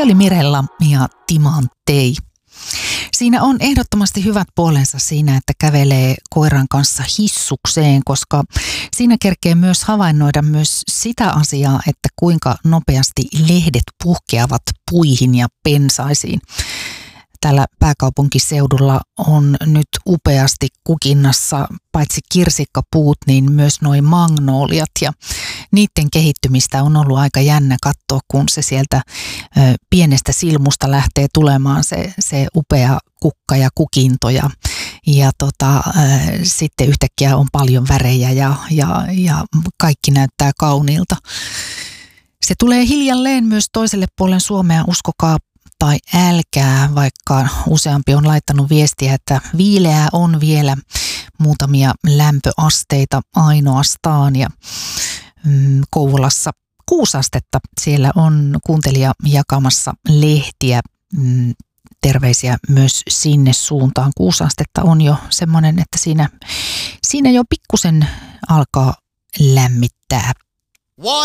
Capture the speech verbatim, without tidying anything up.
Se oli Mirella ja Timantei. Siinä on ehdottomasti hyvät puolensa siinä, että kävelee koiran kanssa hissukseen, koska siinä kerkee myös havainnoida myös sitä asiaa, että kuinka nopeasti lehdet puhkeavat puihin ja pensaisiin. Täällä pääkaupunkiseudulla on nyt upeasti kukinnassa paitsi kirsikkapuut, niin myös noi magnoliat ja niiden kehittymistä on ollut aika jännä katsoa, kun se sieltä ö, pienestä silmusta lähtee tulemaan se, se upea kukka ja kukinto ja, ja tota, ö, sitten yhtäkkiä on paljon värejä ja, ja, ja kaikki näyttää kauniilta. Se tulee hiljalleen myös toiselle puolelle Suomea, uskokaa tai älkää, vaikka useampi on laittanut viestiä, että viileää on vielä muutamia lämpöasteita ainoastaan ja mm, Kouvolassa kuusi astetta. Siellä on kuuntelija jakamassa lehtiä. Mm, terveisiä myös sinne suuntaan. Kuusi astetta on jo semmoinen, että siinä, siinä jo pikkusen alkaa lämmittää.